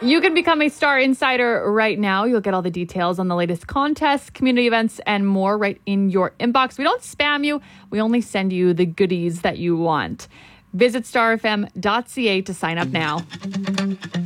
You can become a Star Insider right now. You'll get all the details on the latest contests, community events, and more right in your inbox. We don't spam you. We only send you the goodies that you want. Visit starfm.ca to sign up now.